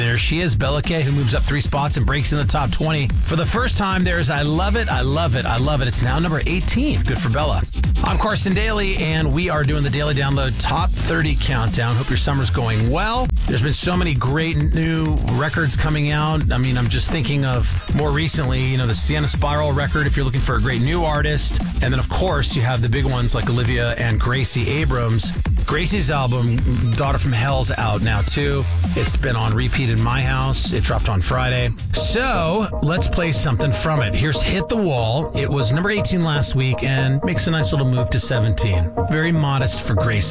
there she is, Bella K, who moves up 3 spots and breaks in the top 20. For the first time, there's I Love It, I Love It, I Love It. It's now number 18. Good for Bella. I'm Carson Daly, and we are doing the Daily Download Top 30 Countdown. Hope your summer's going well. There's been so many great new records coming out. I mean, I'm just thinking of more recently, the Sienna Spiral record, if you're looking for a great new artist. And then, of course, you have the big ones like Olivia and Gracie Abrams. Gracie's album, Daughter from Hell's out now, too. It's been on repeat in my house. It dropped on Friday. So let's play something from it. Here's Hit the Wall. It was number 18 last week and makes a nice little move to 17. Very modest for Gracie.